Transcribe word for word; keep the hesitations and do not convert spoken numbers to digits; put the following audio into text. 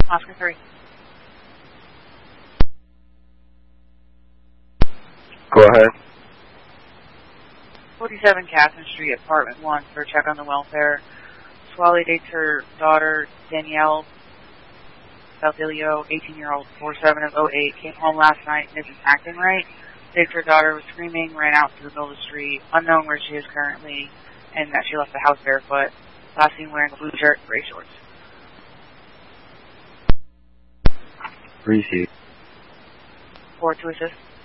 Oscar three. Go ahead. forty-seven Catherine Street, apartment one, for a check on the welfare. Swally dates her daughter, Danielle Valdilio, eighteen-year-old, four seven of oh eight, came home last night and isn't acting right. States her daughter was screaming, ran out to the middle of the street, unknown where she is currently, and that she left the house barefoot. Last seen wearing a blue shirt and gray shorts. Receive. Forward to assist.